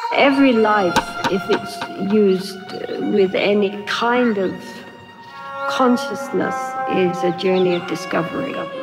Every life, if it's used with any kind of consciousness, is a journey of discovery.